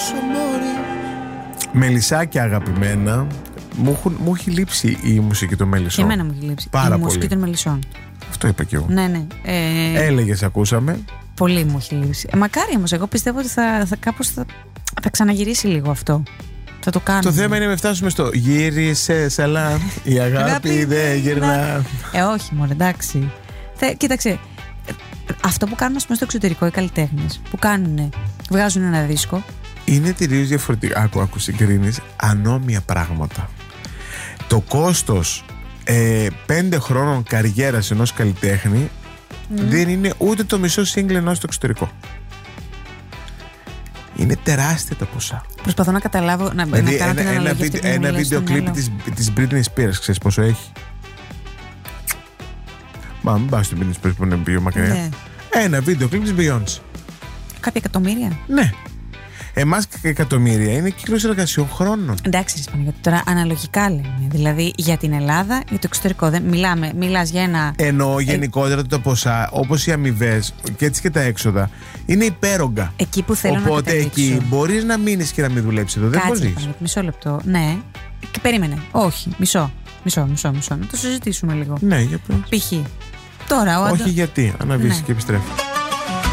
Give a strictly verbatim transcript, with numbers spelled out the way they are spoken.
Μελισσάκια αγαπημένα. Μου, έχουν, μου έχει λείψει η μουσική των μελισσών. Και εμένα μου έχει λείψει. Πάρα η πολύ. μουσική των μελισσών. Αυτό είπα και εγώ. Ναι, ναι. Ε... Έλεγες, ακούσαμε. Πολύ μου έχει λείψει. Ε, μακάρι όμως, εγώ πιστεύω ότι θα, θα κάπως θα, θα ξαναγυρίσει λίγο αυτό. Θα το κάνουμε. Το θέμα είναι να φτάσουμε στο γύρισε σαλά. Η αγάπη δεν γυρνά. Ε, όχι, μόνο εντάξει. Θε, κοίταξε. Αυτό που κάνουν, ας πούμε, στο εξωτερικό οι καλλιτέχνες που κάνουν, βγάζουν ένα δίσκο. Είναι τελείως διαφορετικά. Άκου, άκου, συγκρίνεις ανώμια πράγματα. Το κόστος ε, πέντε χρόνων καριέρας ενός καλλιτέχνη mm. δεν είναι ούτε το μισό σύγκλι ενός στο εξωτερικό. Είναι τεράστια τα ποσά. Προσπαθώ να καταλάβω, να, δηλαδή, να κάνω ένα, την αναλογία ένα, αυτή που ένα βίντεο κλίπ της, της Britney Spears, ξέρεις πόσο έχει? Μα μην πάω στην Britney Spears που είναι πιο μακριά. Ναι. Ένα βίντεο κλίπ της Beyoncé. Κάποια εκατομμύρια. Ναι. Εμάς εκατομμύρια είναι κύκλος εργασιών χρόνων. Εντάξει, Ισπανία, τώρα αναλογικά λέμε. Δηλαδή για την Ελλάδα, για το εξωτερικό. Δεν μιλάμε, μιλάς για ένα. Εννοώ γενικότερα ε... τα ποσά, όπως οι αμοιβές και έτσι και τα έξοδα, είναι υπέρογκα. Εκεί που θέλω Οπότε, να καταλήξω. Οπότε εκεί μπορείς να μείνεις και να μην δουλέψεις εδώ. Κάτσε, δεν μπορείς. Μισό λεπτό. Ναι. Και περίμενε. Όχι. Μισό. Μισό, μισό, μισό. Να το συζητήσουμε λίγο. Ναι, για πες. Π.χ. Τώρα ο Όχι αντο... γιατί. Αναβήσει ναι. και επιστρέφει.